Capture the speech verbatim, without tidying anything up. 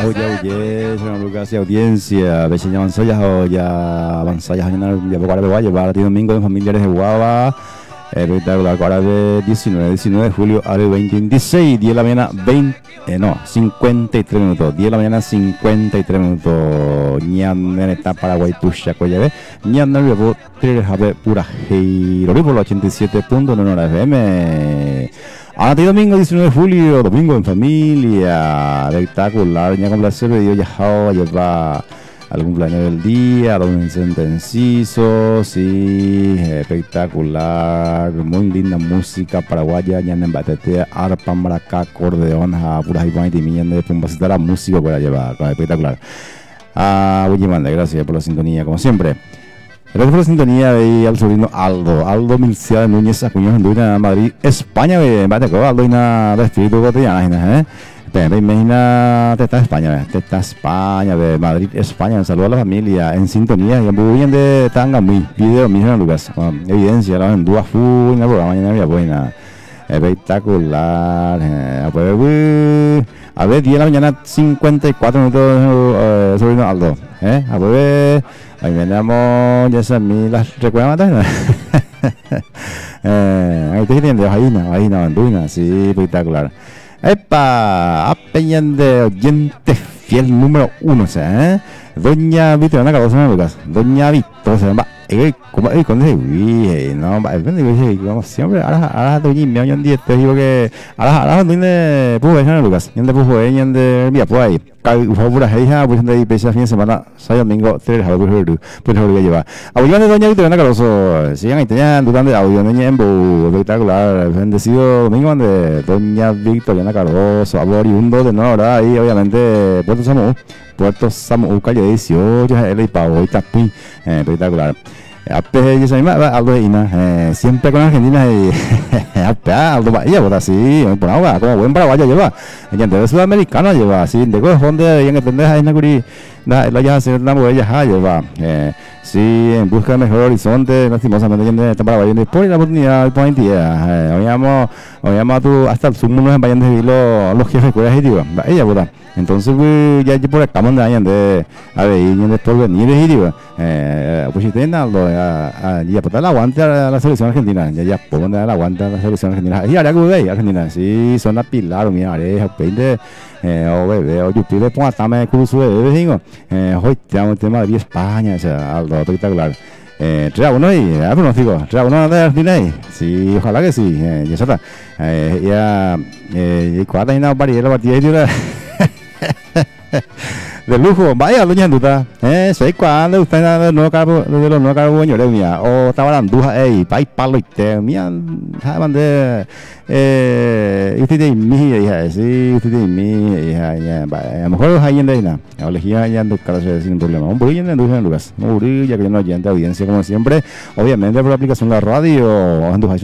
Oye, oye, señor Lucas y audiencia, ve si ya avanzó ya, o ya avanzó ya, ya poco ahora me voy a llevar a ti domingo de familiares de Guava, espectacular, ahora de diecinueve, diecinueve de julio al veinte veintiséis, diez de la mañana, veinte, eh, no, cincuenta y tres minutos, diez de la mañana, cincuenta y tres minutos, ñan en esta Paraguay, pucha, coyave, ñan en el tres jabe pura giro, por los ochenta y siete punto nueve F M. Ahora te domingo diecinueve de julio, domingo en familia, espectacular, ya con placer de Dios ya a llevar al cumpleaños del día, don Vicente Enciso, sí, espectacular, muy linda música paraguaya, ya en Batete, arpa, maracá, acordeón, a puras y buenas y millones de pumbas, la música para llevar, espectacular. Ah, oye, manda, gracias por la sintonía, como siempre. Gracias por la sintonía de al sobrino Aldo, Aldo Milcia de Núñez Acuña, Honduras, Madrid, España, de Bateco, Aldo y nada de espíritu cotidiano, ¿eh? Pero imagina, te está España, te está España, de Madrid, España, un saludo a la familia, en sintonía, y muy bien de Tanga, muy video, mira Lucas, evidencia, la en Dúa Fu, en el programa, mañana había buena, espectacular, eh, pues, a ver, diez de la mañana, cincuenta y cuatro minutos, eh, sobrino Aldo, ¿eh? A ver, ahí venimos, ya se me las recuerdas matar, eh, ahí te entiendes, ahí no, ahí no, Anduina, sí, espectacular. Epa, apeñan de oyente fiel número uno, o sea, ¿eh? Doña Víctor, ¿no? Carlos, Lucas, Doña Víctor, se llama, eh, como, eh, con ese, uy, no, como siempre, ahora, ahora, doña, me oyen diez, te digo que, ahora, ahora, doña, pues, ¿no, Lucas? Yende, pues, eh, yende, mira, pues, ahí, por favor, hija, pues, de ahí, pese a fin de semana, sábado, domingo, tres, pues, pues, pues, lo voy a llevar. Audio de Doña Víctor, ¿no, Carlos? Sigan ahí, tenían dudando de audio, doña Embo, espectacular, bendecido domingo, de Doña Victoriana Cardoso, oriundo de Nora, ahí, obviamente, Puerto Samu, Puerto Samu, calle dieciocho, L y Pavo, y Tapuí, eh, espectacular. Ape, yo soy más Aldo de Ina, eh, siempre con Argentina y ape, Aldo Bahía, pues así, por agua, como buen paraguayo lleva, el de sudamericano lleva, así, de cosas donde en el pendeja en la curi, la ya hace una mujer ya lleva, eh, sí, en busca de mejor horizonte, lastimosamente en esta paraguayo, después la oportunidad del point eh, oíamos, oíamos a tu, hasta el sumo nos vayan de los, los jefes curas y digo, ella, pues, entonces, pues, ya por acá donde hayan de, a ver, y después venir y digo, eh, pues si tienen algo, ya pues el aguante a la selección argentina, ya ya por donde el aguante a la selección argentina, y ahora que veis Argentina, sí, son a pilar, mira, areja, peinte, eh, o bebé, o yupi, le pongo hasta me cruzo de bebé, digo, eh, hoy te amo el tema de España, o sea, algo espectacular. Eh, tres a uno y ya pronóstico, tres a uno de Argentina y sí, ojalá que sí, eh, ya está, eh, ya, eh, y cuatro años para ir a la partida y de lujo, vaya doña Anduta, eh, sé cuándo usted de los nuevos cargos, de los nuevos cargos señores mía, o estaba la anduja, ey, pay palo y te, mía, jaban de, eh, usted de mi hija, sí, usted de mi hija, ya, a lo mejor los hay en de nada, a elegía ya de cara sin problema, un brillo en anduja en Lucas, un brillo que yo no oyente audiencia como siempre, obviamente por la aplicación de la radio, anduja